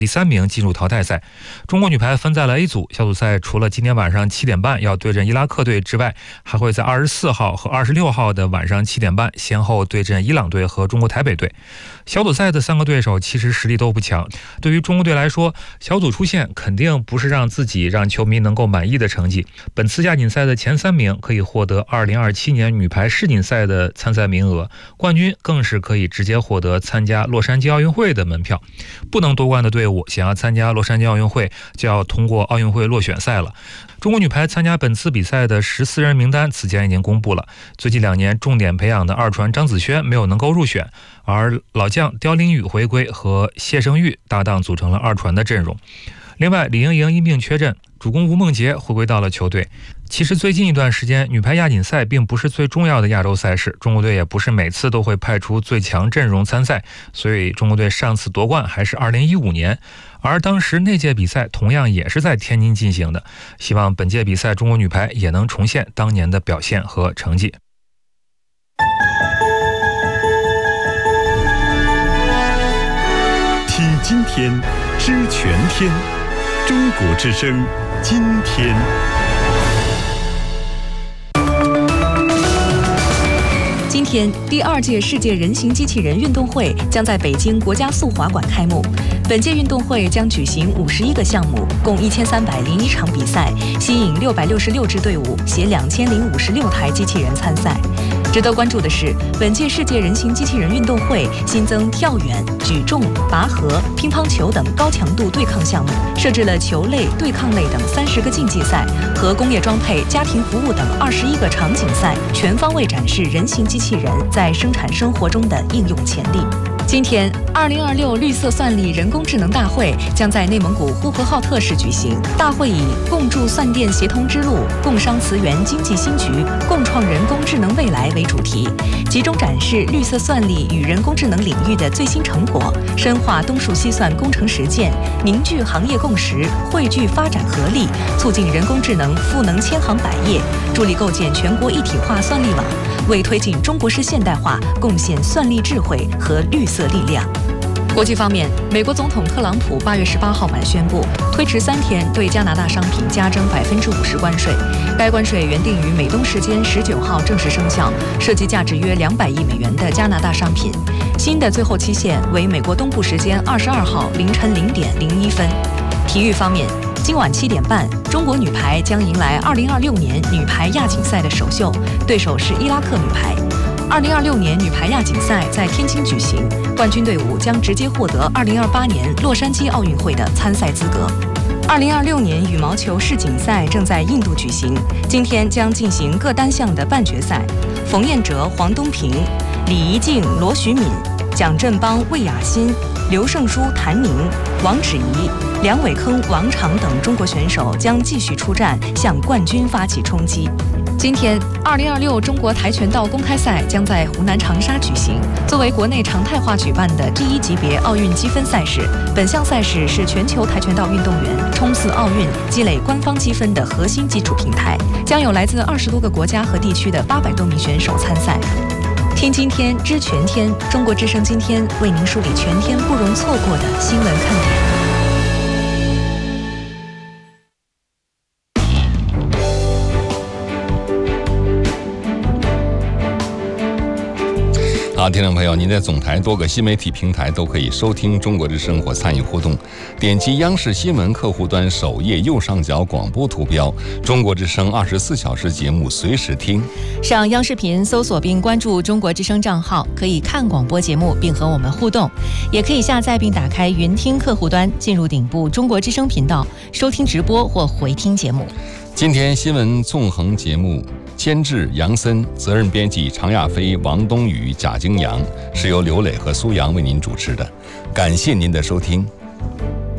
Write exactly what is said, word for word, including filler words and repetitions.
第三名进入淘汰赛。中国女排分在了 A 组，小组赛除了今天晚上七点半要对阵伊拉克队之外，还会在二十四号和二十六号的晚上七点半先后对阵伊朗队和中国台北队。小组赛的三个对手其实实力都不强，对于中国队来说，小组出线肯定不是让自己让球迷能够满意的成绩。本次亚锦赛的前三名可以获得二零二七年女排世锦赛的参赛名额，冠军更是可以直接获得参加洛杉矶奥运会的门票。不能夺冠的队伍想要参加洛杉矶奥运会，就要通过奥运会落选赛了。中国女排参加本次比赛的十四人名单此前已经公布了，最近两年重点培养的二传张子萱没有能够入选，而老将刁琳宇回归和谢胜玉搭档组成了二传的阵容。另外，李盈莹因病缺阵，主攻吴梦洁回归到了球队。其实最近一段时间，女排亚锦赛并不是最重要的亚洲赛事，中国队也不是每次都会派出最强阵容参赛，所以中国队上次夺冠还是二零一五年，而当时那届比赛同样也是在天津进行的。希望本届比赛中国女排也能重现当年的表现和成绩。 听今天，知全天，中国之声，今天。 今天，第二届世界人形机器人运动会将在北京国家速滑馆开幕。本届运动会将举行五十一个项目，共一千三百零一场比赛，吸引六百六十六支队伍，携两千零五十六台机器人参赛。值得关注的是，本届世界人形机器人运动会新增跳远、举重、拔河、乒乓球等高强度对抗项目，设置了球类、对抗类等三十个竞技赛和工业装配、家庭服务等二十一个场景赛，全方位展示人形机器人在生产生活中的应用潜力。今天，二零二六绿色算力人工智能大会将在内蒙古呼和浩特市举行。大会以“共筑算电协同之路，共商磁源经济新局，共创人工智能未来”为主题，集中展示绿色算力与人工智能领域的最新成果，深化东数西算工程实践，凝聚行业共识，汇聚发展合力，促进人工智能赋能千行百业，助力构建全国一体化算力网，为推进中国式现代化贡献算力智慧和绿色力量。国际方面，美国总统特朗普八月十八号晚宣布，推迟三天对加拿大商品加征百分之五十关税。该关税原定于美东时间十九号正式生效，涉及价值约两百亿美元的加拿大商品。新的最后期限为美国东部时间二十二号凌晨零点零一分。体育方面，今晚七点半，中国女排将迎来二零二六年女排亚锦赛的首秀，对手是伊拉克女排。二零二六年女排亚锦赛在天津举行，冠军队伍将直接获得二零二八年洛杉矶奥运会的参赛资格。二零二六年羽毛球世锦赛正在印度举行，今天将进行各单项的半决赛。冯彦哲、黄东萍、李怡静、罗徐敏、蒋振邦、魏雅欣、刘胜书、谭宁、王芷怡、梁伟铿、王昶等中国选手将继续出战，向冠军发起冲击。今天，二零二六中国跆拳道公开赛将在湖南长沙举行。作为国内常态化举办的第一级别奥运积分赛事，本项赛事是全球跆拳道运动员冲刺奥运、积累官方积分的核心基础平台。将有来自二十多个国家和地区的八百多名选手参赛。听今天，知全天，中国之声今天为您梳理全天不容错过的新闻看点。 好，听众朋友，您在总台多个新媒体平台都可以收听中国之声或参与互动。点击央视新闻客户端首页右上角广播图标，中国之声二十四小时节目随时听。 上央视频搜索并关注中国之声账号，可以看广播节目并和我们互动，也可以下载并打开云听客户端，进入顶部中国之声频道收听直播或回听节目。 今天新闻纵横节目监制杨森，责任编辑常亚飞、王冬雨、贾京阳，是由刘磊和苏阳为您主持的。感谢您的收听。